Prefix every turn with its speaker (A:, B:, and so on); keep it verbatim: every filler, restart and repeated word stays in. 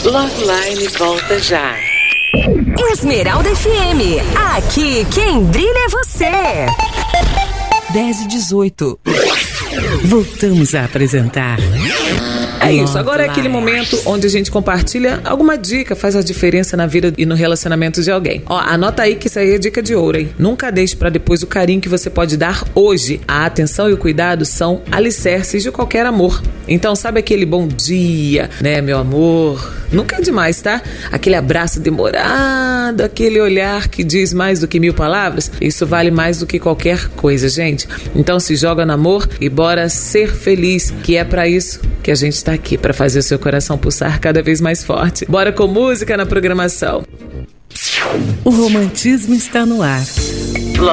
A: Loveline volta já.
B: Esmeralda F M, aqui quem brilha é você.
C: dez e dezoito. Voltamos a apresentar.
D: É isso, agora é aquele momento onde a gente compartilha alguma dica, faz a diferença na vida e no relacionamento de alguém. Ó, anota aí que isso aí é dica de ouro, hein? Nunca deixe pra depois o carinho que você pode dar hoje. A atenção e o cuidado são alicerces de qualquer amor. Então, sabe aquele bom dia, né, meu amor? Nunca é demais, tá? Aquele abraço demorado, aquele olhar que diz mais do que mil palavras. Isso vale mais do que qualquer coisa, gente. Então, se joga no amor e bora ser feliz, que é pra isso que a gente tá aqui, pra fazer o seu coração pulsar cada vez mais forte. Bora com música na programação.
C: O romantismo está no ar.